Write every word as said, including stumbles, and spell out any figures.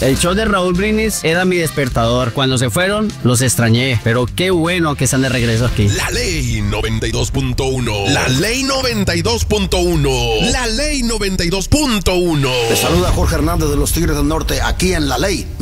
El show de Raúl Brindis era mi despertador. Cuando se fueron, los extrañé. Pero qué bueno que están de regreso aquí. La Ley noventa y dos punto uno. La Ley noventa y dos punto uno. La Ley noventa y dos punto uno. Te saluda Jorge Hernández de los Tigres del Norte, aquí en La Ley